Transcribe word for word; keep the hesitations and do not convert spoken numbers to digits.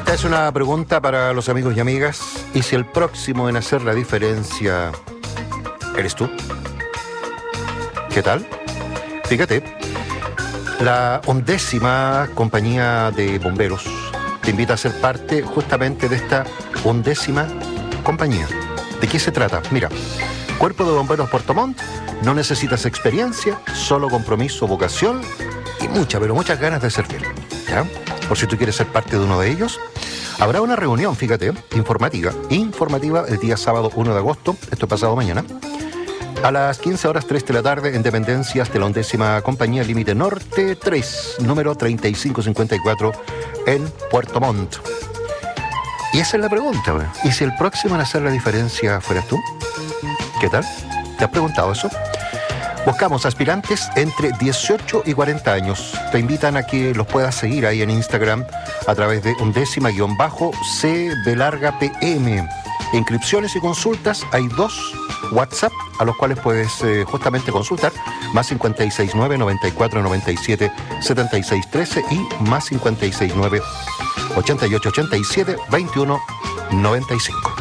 Esta es una pregunta para los amigos y amigas. ¿Y si el próximo en hacer la diferencia eres tú? ¿Qué tal? Fíjate, la undécima compañía de bomberos te invita a ser parte justamente de esta undécima compañía. ¿De qué se trata? Mira, Cuerpo de Bomberos Puerto Montt, no necesitas experiencia, solo compromiso, vocación y mucha, pero muchas ganas de servir, ¿ya? Por si tú quieres ser parte de uno de ellos, habrá una reunión, fíjate, informativa, informativa el día sábado uno de agosto, esto es pasado mañana, a las quince horas tres de la tarde en dependencias de la undécima compañía Límite Norte tres, número treinta y cinco cincuenta y cuatro en Puerto Montt. Y esa es la pregunta, ¿ve? ¿Y si el próximo en hacer la diferencia fueras tú? ¿Qué tal? ¿Te has preguntado eso? Buscamos aspirantes entre dieciocho y cuarenta años. Te invitan a que los puedas seguir ahí en Instagram a través de undécima guión bajo C B larga P M. Inscripciones y consultas, hay dos WhatsApp a los cuales puedes eh, justamente consultar, más cincuenta y seis nueve, noventa y cuatro, noventa y siete, setenta y seis, trece y más cincuenta y seis nueve, ochenta y ocho, ochenta y siete, veintiuno, noventa y cinco.